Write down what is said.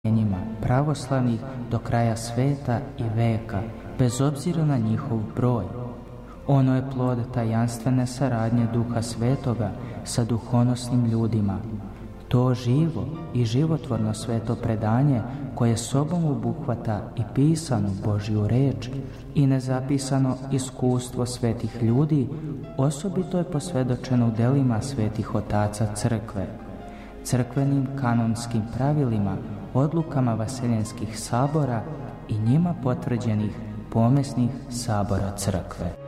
njima pravoslavnih do kraja sveta i veka, bez obzira na njihov broj. Ono je plod tajanstvene saradnje Duha Svetoga sa duhonosnim ljudima. To živo i životvorno sveto predanje koje sobom obuhvata i pisanu Božju reč i nezapisano iskustvo svetih ljudi, osobito je posvjedočeno u delima svetih otaca crkve, crkvenim kanonskim pravilima, odlukama vaseljenskih sabora i njima potvrđenih pomesnih sabora crkve.